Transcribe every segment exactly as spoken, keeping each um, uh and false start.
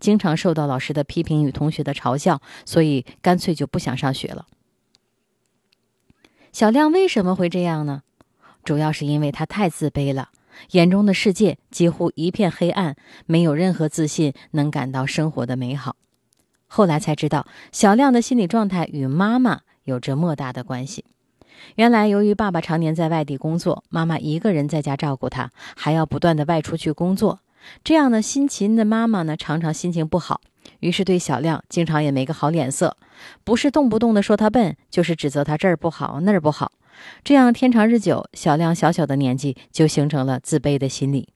经常受到老师的批评与同学的嘲笑，所以干脆就不想上学了。小亮为什么会这样呢？主要是因为他太自卑了，眼中的世界几乎一片黑暗，没有任何自信能感到生活的美好。后来才知道，小亮的心理状态与妈妈有着莫大的关系。原来由于爸爸常年在外地工作，妈妈一个人在家照顾他，还要不断的外出去工作，这样呢，辛勤的妈妈呢常常心情不好，于是对小亮经常也没个好脸色，不是动不动的说他笨，就是指责他这儿不好那儿不好。这样天长日久，小亮小小的年纪就形成了自卑的心理。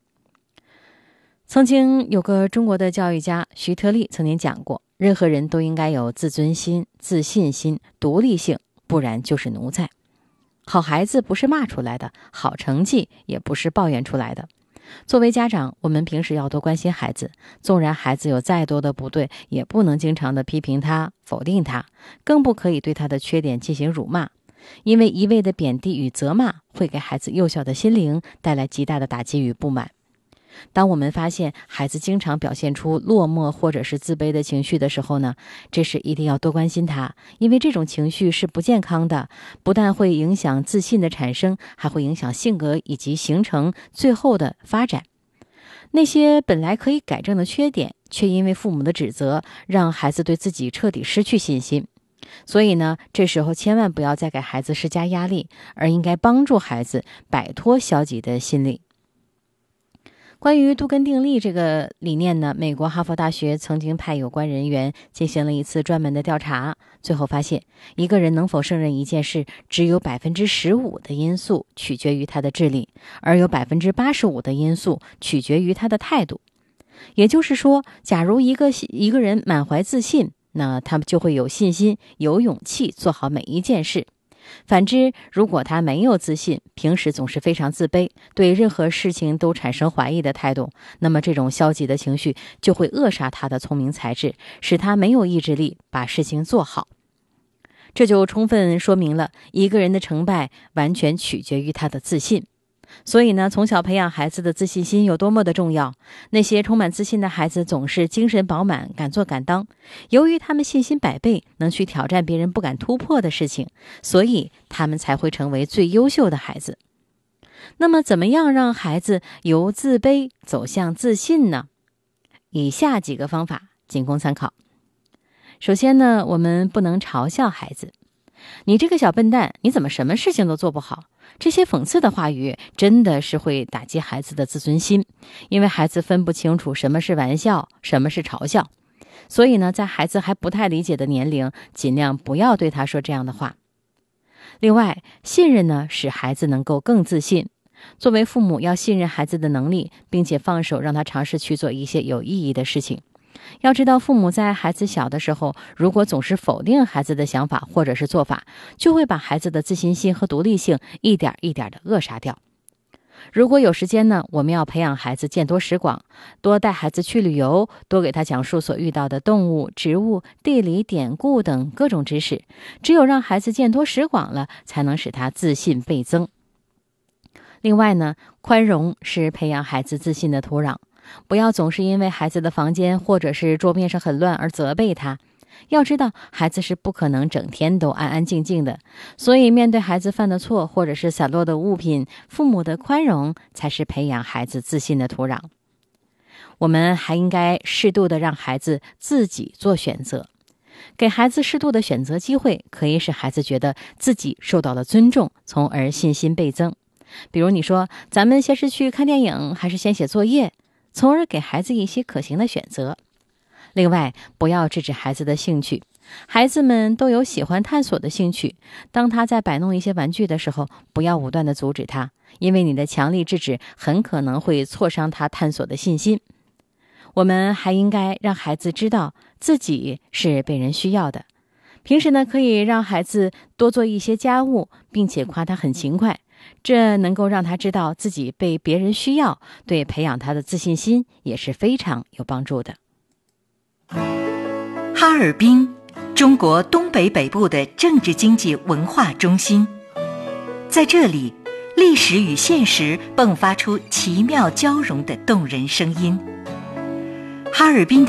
曾经有个中国的教育家徐特立曾经讲过，任何人都应该有自尊心、自信心、独立性，不然就是奴才。好孩子不是骂出来的，好成绩也不是抱怨出来的。作为家长，我们平时要多关心孩子，纵然孩子有再多的不对，也不能经常的批评他、否定他，更不可以对他的缺点进行辱骂，因为一味的贬低与责骂会给孩子幼小的心灵带来极大的打击与不满。当我们发现孩子经常表现出落寞或者是自卑的情绪的时候呢，这时一定要多关心他，因为这种情绪是不健康的，不但会影响自信的产生，还会影响性格以及形成最后的发展。那些本来可以改正的缺点，却因为父母的指责，让孩子对自己彻底失去信心。所以呢，这时候千万不要再给孩子施加压力，而应该帮助孩子摆脱消极的心理。关于杜根定律这个理念呢，美国哈佛大学曾经派有关人员进行了一次专门的调查，最后发现，一个人能否胜任一件事，只有 百分之十五 的因素取决于他的智力，而有 百分之八十五 的因素取决于他的态度。也就是说，假如一个一个人满怀自信，那他们就会有信心、有勇气做好每一件事。反之，如果他没有自信，平时总是非常自卑，对任何事情都产生怀疑的态度，那么这种消极的情绪就会扼杀他的聪明才智，使他没有意志力把事情做好。这就充分说明了一个人的成败完全取决于他的自信。所以呢，从小培养孩子的自信心有多么的重要。那些充满自信的孩子总是精神饱满，敢做敢当。由于他们信心百倍，能去挑战别人不敢突破的事情，所以他们才会成为最优秀的孩子。那么怎么样让孩子由自卑走向自信呢？以下几个方法仅供参考。首先呢，我们不能嘲笑孩子。你这个小笨蛋，你怎么什么事情都做不好？这些讽刺的话语真的是会打击孩子的自尊心，因为孩子分不清楚什么是玩笑，什么是嘲笑。所以呢，在孩子还不太理解的年龄，尽量不要对他说这样的话。另外，信任呢，使孩子能够更自信。作为父母，要信任孩子的能力，并且放手让他尝试去做一些有意义的事情。要知道，父母在孩子小的时候，如果总是否定孩子的想法或者是做法，就会把孩子的自信心和独立性一点一点的扼杀掉。如果有时间呢，我们要培养孩子见多识广，多带孩子去旅游，多给他讲述所遇到的动物、植物、地理、典故等各种知识。只有让孩子见多识广了，才能使他自信倍增。另外呢，宽容是培养孩子自信的土壤。不要总是因为孩子的房间或者是桌面上很乱而责备他。要知道，孩子是不可能整天都安安静静的，所以面对孩子犯的错或者是散落的物品，父母的宽容才是培养孩子自信的土壤。我们还应该适度的让孩子自己做选择，给孩子适度的选择机会，可以使孩子觉得自己受到了尊重，从而信心倍增。比如你说，咱们先是去看电影，还是先写作业，从而给孩子一些可行的选择。另外，不要制止孩子的兴趣，孩子们都有喜欢探索的兴趣。当他在摆弄一些玩具的时候，不要武断地阻止他，因为你的强力制止很可能会挫伤他探索的信心。我们还应该让孩子知道自己是被人需要的。平时呢，可以让孩子多做一些家务，并且夸他很勤快，这能够让他知道自己被别人需要，对培养他的自信心也是非常有帮助的。 哈尔滨，中国东北北部的政治经济文化中心，在这里，历史与现实迸发出奇妙交融的动人声音。哈尔滨的